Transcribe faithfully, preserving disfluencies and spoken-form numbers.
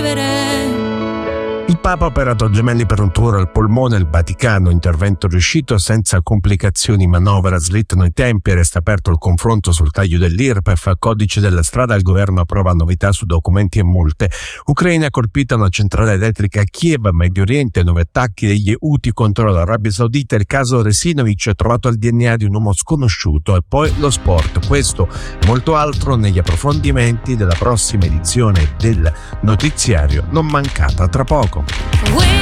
vivere. Il Papa ha operato gemelli per un tumore al polmone al Vaticano, intervento riuscito senza complicazioni, manovra, slittano i tempi, resta aperto il confronto sul taglio dell'I R P E F, codice della strada, il governo approva novità su documenti e multe. Ucraina colpita una centrale elettrica a Kiev, Medio Oriente, nuovi attacchi degli Houthi contro l'Arabia Saudita, il caso Resinovic, trovato il D N A di un uomo sconosciuto, e poi lo sport. Questo e molto altro negli approfondimenti della prossima edizione del notiziario Non Mancata tra poco. We